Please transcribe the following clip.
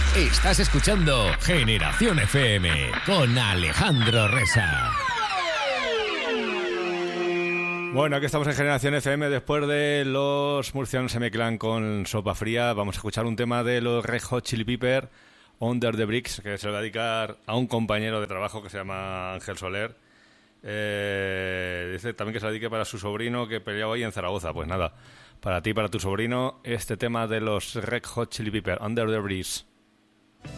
Estás escuchando Generación FM con Alejandro Reza. Bueno, aquí estamos en Generación FM. Después de los murcianos se mezclan con sopa fría, vamos a escuchar un tema de los Red Hot Chili Peppers, Under the Bricks, que se lo va a dedicar a un compañero de trabajo que se llama Ángel Soler. Dice también que se lo dedique para su sobrino que peleaba hoy en Zaragoza. Pues nada, para ti, para tu sobrino, este tema de los Red Hot Chili Peppers, Under the Bricks.